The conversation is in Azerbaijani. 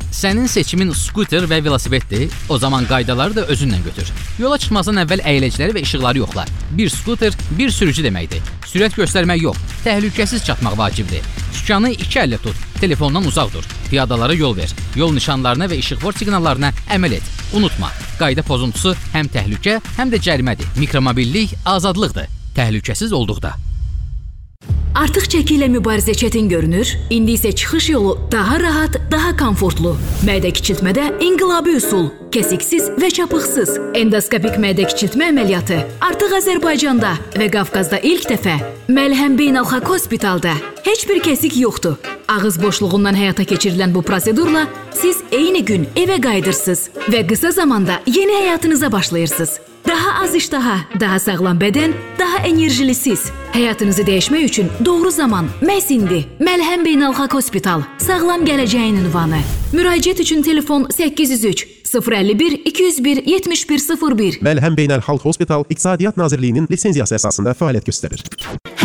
Sənin seçimin skuter və velosipeddir, o zaman qaydaları da özünlə götür. Yola çıxmazdan əvvəl əyləciləri və işıqları yoxla. Bir skuter, bir sürücü deməkdir. Sürət göstərmək yox, təhlükəsiz çatmaq vacibdir. Sükanı iki əllə tut, telefondan uzaq dur. Piyadalara yol ver, yol nişanlarına və işıqfor siqnallarına əməl et. Unutma, qayda pozuntusu həm təhlükə, həm də cərimədir. Mikromobillik azadlıqdır, təhlükəsiz olduqda. Artıq çəki ilə mübarizə çətin görünür, indi isə çıxış yolu daha rahat, daha komfortlu. Mədə kiçiltmədə inqilabi üsul, kəsiksiz və çapıqsız endoskopik mədə kiçiltmə əməliyyatı artıq Azərbaycanda və Qafqazda ilk dəfə Məlhəm Beynəlxalq Hospitalda. Heç bir kəsik yoxdur. Ağız boşluğundan həyata keçirilən bu prosedurla siz eyni gün evə qayıdırsınız və qısa zamanda yeni həyatınıza başlayırsınız. Daha az iştaha, daha sağlam bədən, daha enerjili siz. Həyatınızı dəyişmək üçün doğru zaman məhz indi. Məlhəm Beynəlxalq Hospital, sağlam gələcəyin ünvanı. Müraciət üçün telefon 803 051 201 7101. Məlhəm Beynəlxalq Hospital İqtisadiyyat Nazirliyinin lisenziyası əsasında fəaliyyət göstərir.